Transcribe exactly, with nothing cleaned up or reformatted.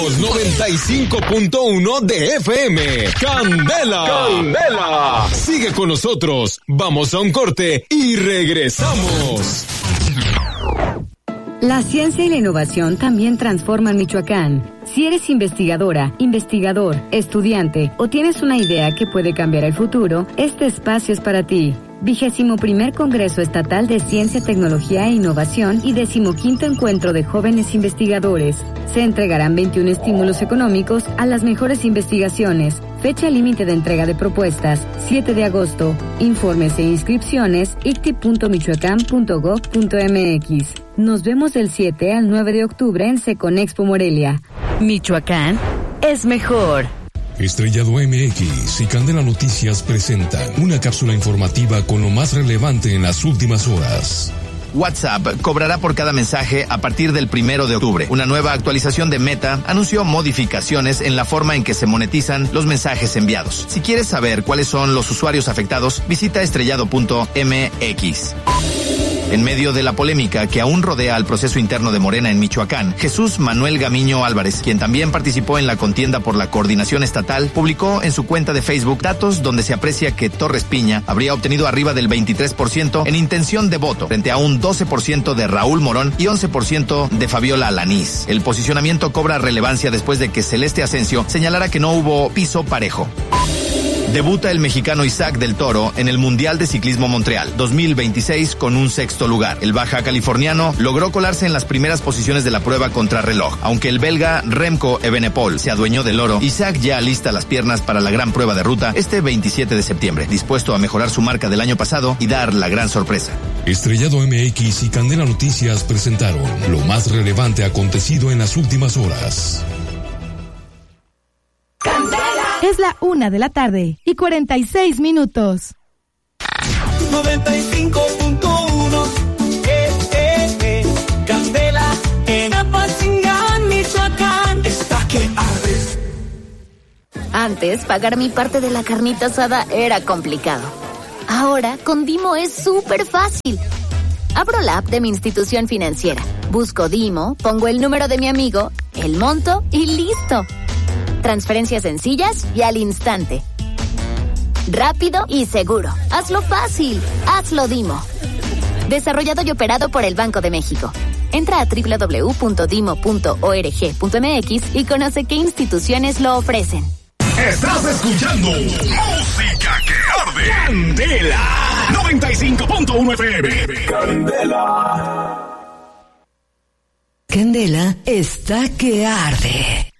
noventa y cinco punto uno de F M. Candela. Candela. Sigue con nosotros. Vamos a un corte y regresamos. La ciencia y la innovación también transforman Michoacán. Si eres investigadora, investigador, estudiante o tienes una idea que puede cambiar el futuro, este espacio es para ti. Vigésimo primer Congreso Estatal de Ciencia, Tecnología e Innovación y decimoquinto Encuentro de Jóvenes Investigadores. Se entregarán veintiún estímulos económicos a las mejores investigaciones. Fecha límite de entrega de propuestas, siete de agosto. Informes e inscripciones, i c t i punto michoacán punto gob punto m x. Nos vemos del siete al nueve de octubre en Seconexpo Morelia. Michoacán es mejor. Estrellado M X y Candela Noticias presentan una cápsula informativa con lo más relevante en las últimas horas. WhatsApp cobrará por cada mensaje a partir del primero de octubre. Una nueva actualización de Meta anunció modificaciones en la forma en que se monetizan los mensajes enviados. Si quieres saber cuáles son los usuarios afectados, visita estrellado punto m x. En medio de la polémica que aún rodea al proceso interno de Morena en Michoacán, Jesús Manuel Gamiño Álvarez, quien también participó en la contienda por la coordinación estatal, publicó en su cuenta de Facebook datos donde se aprecia que Torres Piña habría obtenido arriba del veintitrés por ciento en intención de voto, frente a un doce por ciento de Raúl Morón y once por ciento de Fabiola Alanís. El posicionamiento cobra relevancia después de que Celeste Asensio señalara que no hubo piso parejo. Debuta el mexicano Isaac del Toro en el Mundial de Ciclismo Montreal dos mil veintiséis con un sexto lugar. El baja californiano logró colarse en las primeras posiciones de la prueba contrarreloj. Aunque el belga Remco Evenepoel se adueñó del oro, Isaac ya alista las piernas para la gran prueba de ruta este veintisiete de septiembre, dispuesto a mejorar su marca del año pasado y dar la gran sorpresa. Estrellado M X y Candela Noticias presentaron lo más relevante acontecido en las últimas horas. Es la una de la tarde y cuarenta y seis minutos. noventa y cinco punto uno eh, eh, eh. Candela en Apatzingán, Michoacán. Está que arde. Antes, pagar mi parte de la carnita asada era complicado. Ahora, con Dimo es súper fácil. Abro la app de mi institución financiera, busco Dimo, pongo el número de mi amigo, el monto y listo. Transferencias sencillas y al instante. Rápido y seguro. Hazlo fácil. Hazlo Dimo. Desarrollado y operado por el Banco de México. Entra a doble u doble u doble u punto dimo punto org punto m x y conoce qué instituciones lo ofrecen. Estás escuchando Música que Arde. Candela. noventa y cinco punto uno F M. Candela. Candela está que arde.